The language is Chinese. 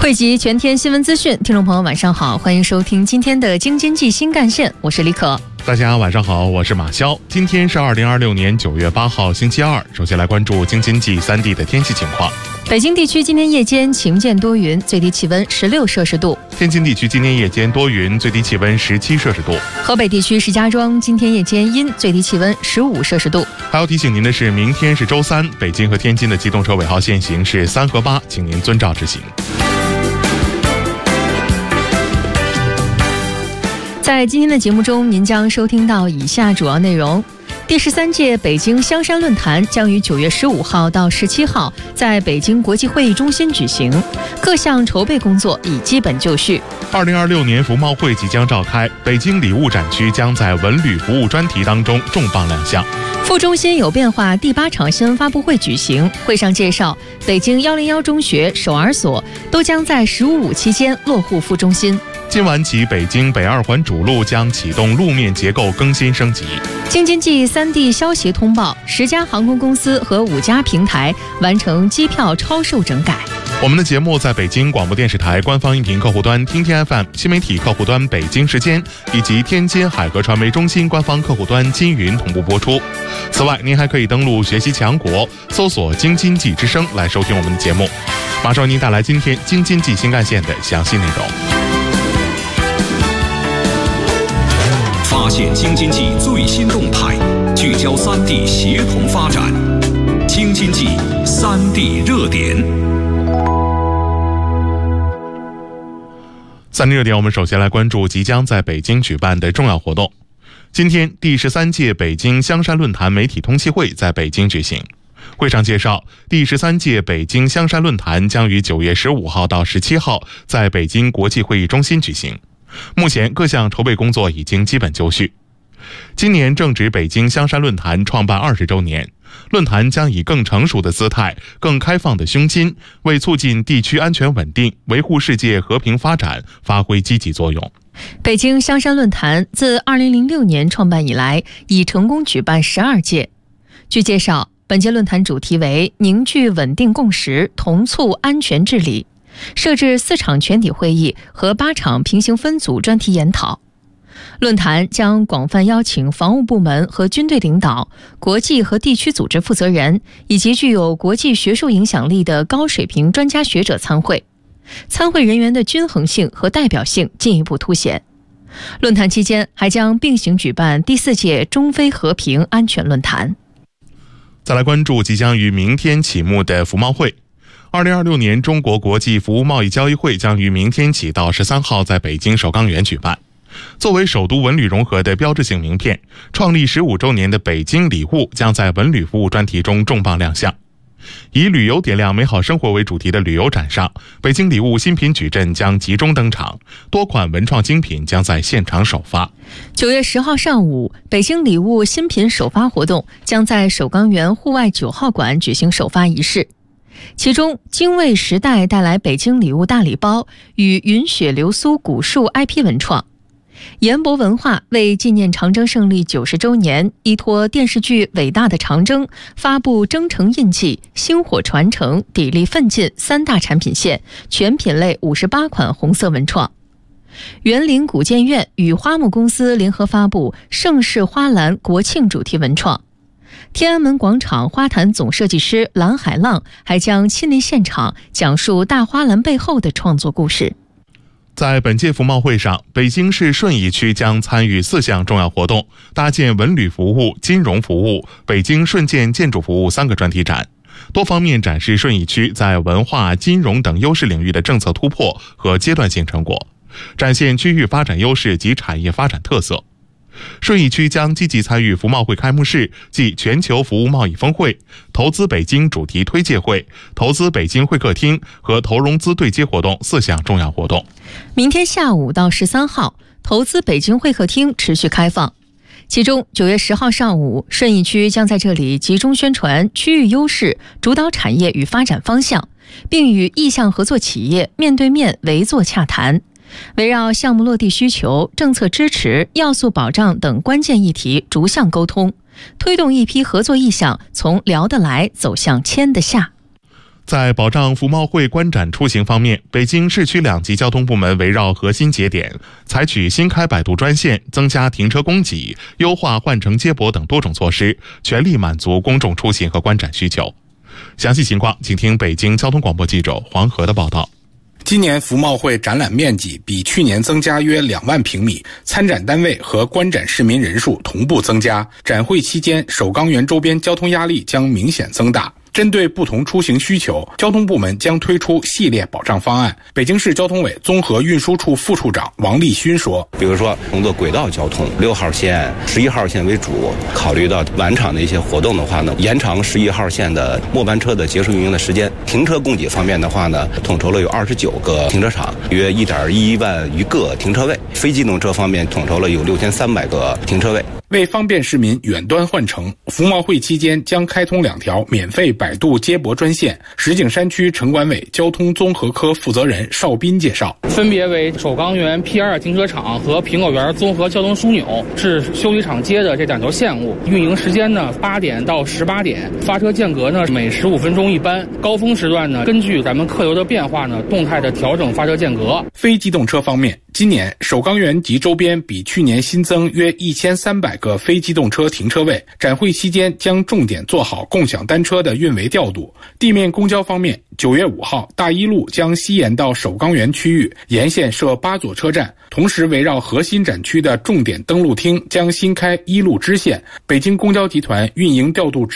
汇集全天新闻资讯，听众朋友晚上好，欢迎收听今天的京津冀新干线，我是李可。 大家晚上好，我是马潇。今天是2026年9月8号星期二，首先来关注京津冀3地的天气情况。 北京地区今天夜间晴间多云，最低气温16摄氏度。 天津地区今天夜间多云，最低气温17摄氏度。 河北地区石家庄今天夜间阴，最低气温15摄氏度。 还要提醒您的是，明天是周三，北京和天津的机动车尾号限行是3和8，请您遵照执行。 在今天的节目中，您将收听到以下主要内容。第13届北京香山论坛将于9月15号到17号在北京国际会议中心举行，各项筹备工作已基本就绪。 2026年服贸会即将召开，北京礼物展区将在文旅服务专题当中重磅亮相。 副中心有变化第8场新闻发布会举行，会上介绍北京101中学、首尔所都将在15.5期间落户副中心。 今晚起，北京北2环主路将启动路面结构更新升级。 京津冀3地消协通报，10家航空公司和5家平台完成机票超售整改。 我们的节目在北京广播电视台官方音频客户端听天 FM 新媒体客户端北京时间以及天津海河传媒中心官方客户端金云同步播出。此外，您还可以登录学习强国，搜索京津冀之声来收听我们的节目。马上为您带来今天京津冀新干线的详细内容。 发现京津冀最新动态，聚焦3地协同发展。京津冀3地热点。 3地热点，我们首先来关注即将在北京举办的重要活动。今天，第13届北京香山论坛媒体通气会在北京举行。会上介绍，第13届北京香山论坛将于9月15号到17号在北京国际会议中心举行。目前各项筹备工作已经基本就绪。今年正值北京香山论坛创办20周年，论坛将以更成熟的姿态、更开放的胸襟，为促进地区安全稳定、维护世界和平发展发挥积极作用。 北京香山论坛自2006年创办以来，已成功举办12届。据介绍，本届论坛主题为凝聚稳定共识，同促安全治理，设置4场全体会议和8场平行分组专题研讨。论坛将广泛邀请防务部门和军队领导、国际和地区组织负责人以及具有国际学术影响力的高水平专家学者参会，参会人员的均衡性和代表性进一步凸显。论坛期间还将并行举办第4届中非和平安全论坛。 再来关注即将于明天启幕的服贸会。2026年中国国际服务贸易交易会将于明天起到13号在北京首钢园举办。作为首都文旅融合的标志性名片，创立15周年的北京礼物将在文旅服务专题中重磅亮相。以旅游点亮美好生活为主题的旅游展上，北京礼物新品矩阵将集中登场，多款文创精品将在现场首发。 9月10号上午，北京礼物新品首发活动将在首钢园户外9号馆举行首发仪式。其中，精卫时代带来北京礼物大礼包与云雪流苏古树 IP 文创。研博文化为纪念长征胜利90周年，依托电视剧《伟大的长征》发布征程印记、星火传承、砥砺奋进3大产品线，全品类58款红色文创。园林古建院与花木公司联合发布盛世花篮国庆主题文创。天安门广场花坛总设计师蓝海浪还将亲临现场讲述大花篮背后的创作故事。 在本届服贸会上，北京市顺义区将参与4项重要活动，搭建文旅服务、金融服务、北京顺建建筑服务3个专题展，多方面展示顺义区在文化、金融等优势领域的政策突破和阶段性成果，展现区域发展优势及产业发展特色。顺义区将积极参与服贸会开幕式暨全球服务贸易峰会、投资北京主题推介会、投资北京会客厅和投融资对接活动4项重要活动。 明天下午到13号，投资北京会客厅持续开放。其中9月10号上午，顺义区将在这里集中宣传区域优势、主导产业与发展方向，并与意向合作企业面对面围坐洽谈。围绕项目落地需求、政策支持、要素保障等关键议题逐项沟通，推动一批合作意向从聊得来走向签得下。 在保障服贸会观展出行方面，北京市区2级交通部门围绕核心节点，采取新开摆渡专线、增加停车供给、优化换乘接驳等多种措施，全力满足公众出行和观展需求。详细情况，请听北京交通广播记者黄河的报道。 今年服贸会展览面积比去年增加约2万平米，参展单位和观展市民人数同步增加。展会期间，首钢园周边交通压力将明显增大。针对不同出行需求，交通部门将推出系列保障方案。北京市交通委综合运输处副处长王立勋说：“ 比如说，乘坐轨道交通，6号线、11号线为主。考虑到晚场的一些活动的话呢，延长11号线的末班车的结束运营的时间。停车供给方面的话呢，统筹了有29个停车场，约1.1万余个停车位。非机动车方面，统筹了有6300个停车位。” 为方便市民远端换乘，服贸会期间将开通2条免费摆渡接驳专线。石景山区城管委交通综合科负责人邵斌介绍， 分别为首钢园 P2 停车场和苹果园综合交通枢纽至修理厂街的这2条线路，运营时间呢8点到18点，发车间隔呢每15分钟一班，高峰时段呢根据咱们客流的变化呢动态的调整发车间隔。 非机动车方面，今年首钢园及周边比去年新增约1300个非机动车停车位。展会期间将重点做好共享单车的运维调度。地面公交方面，9月5号，大一路将西延到首钢园区域，沿线设8座车站，同时围绕核心展区的重点登陆厅将新开1路支线。北京公交集团运营调度